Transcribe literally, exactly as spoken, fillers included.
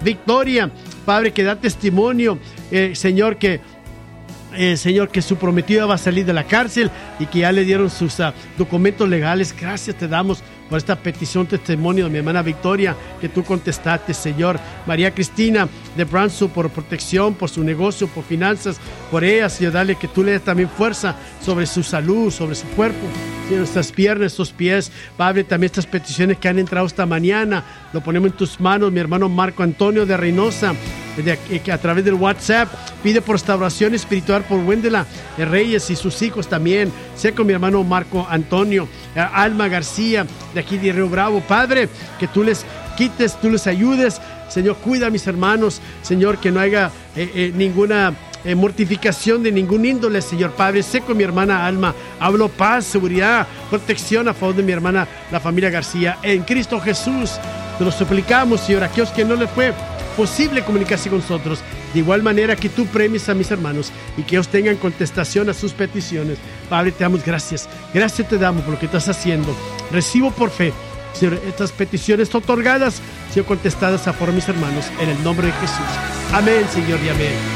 Victoria, Padre, que da testimonio, eh, Señor, que Eh, Señor, que su prometida va a salir de la cárcel y que ya le dieron sus uh, documentos legales. Gracias te damos por esta petición, testimonio de mi hermana Victoria, que tú contestaste, Señor. María Cristina de Branson, por protección, por su negocio, por finanzas, por ella, Señor, dale que tú le des también fuerza sobre su salud, sobre su cuerpo, Señor, estas piernas, estos pies. Padre, también estas peticiones que han entrado esta mañana, lo ponemos en tus manos. Mi hermano Marco Antonio de Reynosa, de, que a través del WhatsApp pide por restauración espiritual por Wendela Reyes y sus hijos también. Sé con mi hermano Marco Antonio. Alma García de aquí de Río Bravo, Padre, que tú les quites, tú les ayudes, Señor. Cuida a mis hermanos, Señor, que no haya eh, eh, ninguna eh, mortificación de ningún índole, Señor. Padre, sé con mi hermana Alma, hablo paz, seguridad, protección a favor de mi hermana, la familia García, en Cristo Jesús. Te lo suplicamos, Señor, a aquellos que no les fue posible comunicarse con nosotros, de igual manera que tú premies a mis hermanos y que ellos tengan contestación a sus peticiones. Padre, te damos gracias, gracias te damos por lo que estás haciendo. Recibo por fe, Señor, estas peticiones otorgadas, Señor, contestadas a favor de mis hermanos, en el nombre de Jesús. Amén, Señor, y amén.